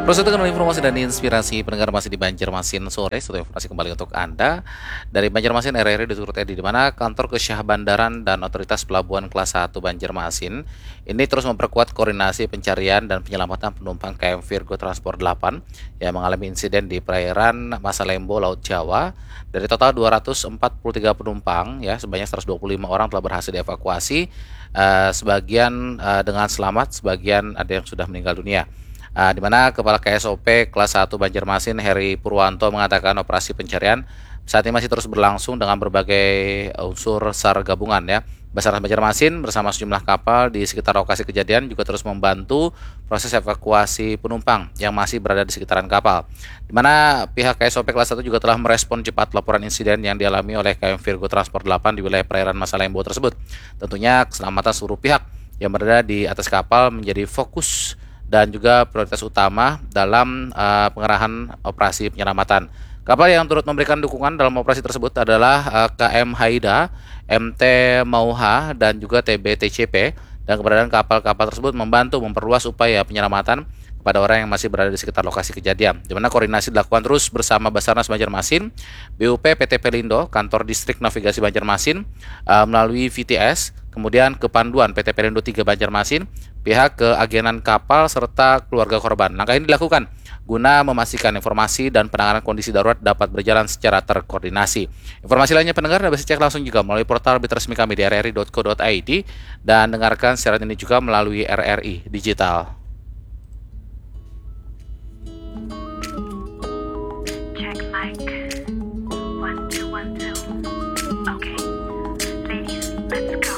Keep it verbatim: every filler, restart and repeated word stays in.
Proses dengan informasi dan inspirasi pendengar masih di Banjarmasin sore. Satu informasi kembali untuk Anda dari Banjarmasin R R I Dut Edi, di mana kantor Kesyah Bandaran dan Otoritas Pelabuhan Kelas satu Banjarmasin ini terus memperkuat koordinasi pencarian dan penyelamatan penumpang K M Virgo Transport delapan yang mengalami insiden di perairan Masalembo, Laut Jawa. Dari total dua ratus empat puluh tiga penumpang, ya, sebanyak seratus dua puluh lima orang telah berhasil dievakuasi, uh, sebagian uh, dengan selamat, sebagian ada yang sudah meninggal dunia. Uh, di mana Kepala K S O P Kelas satu Banjarmasin Heri Purwanto mengatakan operasi pencarian saat ini masih terus berlangsung dengan berbagai unsur SAR gabungan, ya. Basarnas Banjarmasin bersama sejumlah kapal di sekitar lokasi kejadian juga terus membantu proses evakuasi penumpang yang masih berada di sekitaran kapal. Di mana pihak K S O P Kelas satu juga telah merespon cepat laporan insiden yang dialami oleh K M Virgo Transport delapan di wilayah perairan Masalembo tersebut. Tentunya keselamatan seluruh pihak yang berada di atas kapal menjadi fokus dan juga prioritas utama dalam uh, pengerahan operasi penyelamatan. Kapal yang turut memberikan dukungan dalam operasi tersebut adalah uh, K M Haida, M T Mauha, dan juga T B T C P, dan keberadaan kapal-kapal tersebut membantu memperluas upaya penyelamatan kepada orang yang masih berada di sekitar lokasi kejadian, di mana koordinasi dilakukan terus bersama Basarnas Banjarmasin, B U P P T Pelindo, Kantor Distrik Navigasi Banjarmasin, uh, melalui V T S, kemudian Kepanduan P T Pelindo tiga Banjarmasin, pihak keagenan kapal, serta keluarga korban. Langkah ini dilakukan guna memastikan informasi dan penanganan kondisi darurat dapat berjalan secara terkoordinasi. Informasi lainnya pendengar dapat dicek langsung juga melalui portal berita resmi kami di r r i dot co dot i d dan dengarkan siaran ini juga melalui R R I Digital.